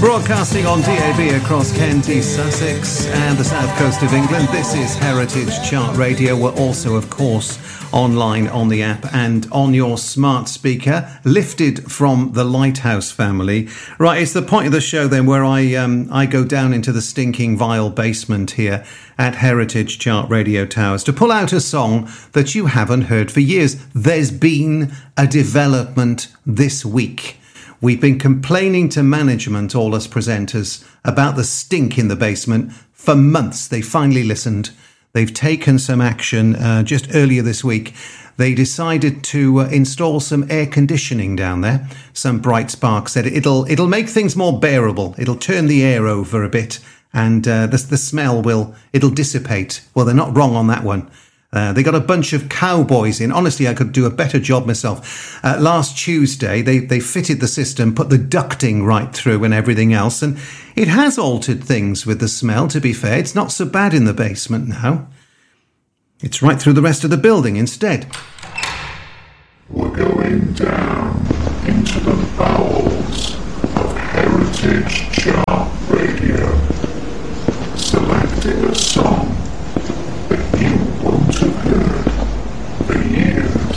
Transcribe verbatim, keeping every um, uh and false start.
Broadcasting on D A B across Kent, East Sussex and the south coast of England, this is Heritage Chart Radio. We're also, of course, online on the app and on your smart speaker, lifted from the Lighthouse family. Right, it's the point of the show then where I um, I go down into the stinking vile basement here at Heritage Chart Radio Towers to pull out a song that you haven't heard for years. There's been a development this week. We've been complaining to management, all us presenters, about the stink in the basement for months. They finally listened. They've taken some action. Uh, just earlier this week, they decided to uh, install some air conditioning down there. Some bright spark said it'll it'll make things more bearable. It'll turn the air over a bit, and uh, the the smell will it'll dissipate. Well, they're not wrong on that one. Uh, they got a bunch of cowboys in. Honestly, I could do a better job myself. Uh, last Tuesday, they, they fitted the system, put the ducting right through and everything else. And it has altered things with the smell, to be fair. It's not so bad in the basement now. It's right through the rest of the building instead. We're going down into the bowels